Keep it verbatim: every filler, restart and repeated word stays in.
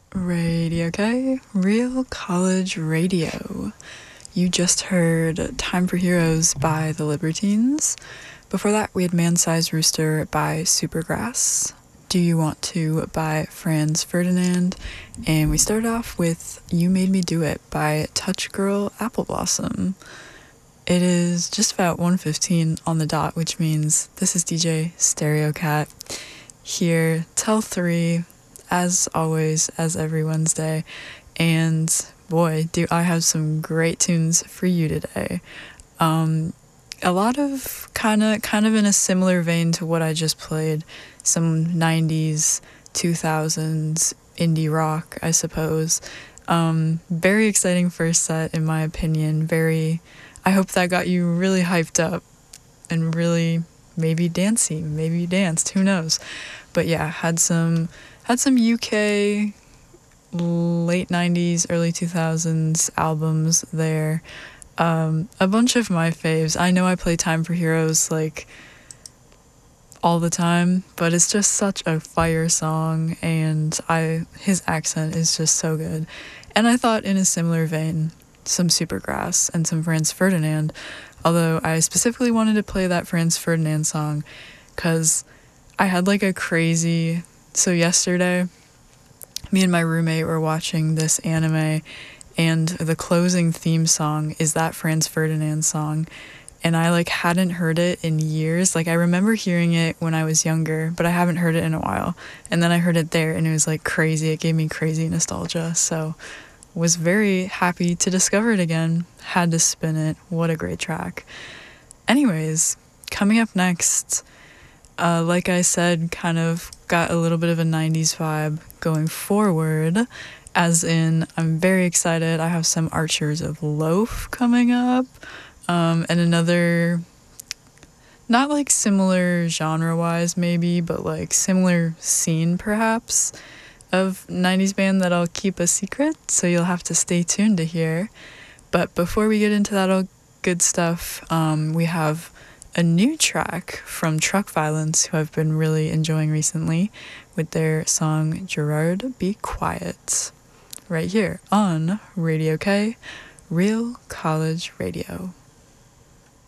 Radio K, Real College Radio. You just heard Time for Heroes by The Libertines. Before that, we had Man-Sized Rooster by Supergrass. Do You Want To by Franz Ferdinand. And we started off with You Made Me Do It by Touch Girl Apple Blossom. It is just about one fifteen on the dot, which means this is D J Stereo Cat here till three, as always, as every Wednesday. And boy, do I have some great tunes for you today. Um, a lot of kind of kind of in a similar vein to what I just played, some nineties, two thousands indie rock, I suppose. Um, very exciting first set, in my opinion. Very, I hope that got you really hyped up and really maybe dancey, maybe you danced, who knows. But yeah, had some had some U K late nineties, early two thousands albums there. Um, a bunch of my faves. I know I play Time for Heroes like all the time, but it's just such a fire song, and I his accent is just so good. And I thought in a similar vein, some Supergrass and some Franz Ferdinand, although I specifically wanted to play that Franz Ferdinand song because I had like a crazy... So yesterday, me and my roommate were watching this anime, and the closing theme song is that Franz Ferdinand song, and I like hadn't heard it in years. Like I remember hearing it when I was younger, but I haven't heard it in a while. And then I heard it there, and it was like crazy. It gave me crazy nostalgia. So was very happy to discover it again. Had to spin it. What a great track. Anyways, coming up next, uh, like I said, kind of got a little bit of a nineties vibe going forward, as in I'm very excited. I have some Archers of Loaf coming up, um, and another, not like similar genre-wise maybe, but like similar scene perhaps, of nineties band that I'll keep a secret, so you'll have to stay tuned to hear. But before we get into that all good stuff, um, we have a new track from Truck Violence, who I've been really enjoying recently, with their song Gerard Be Quiet, right here on Radio K, Real College Radio.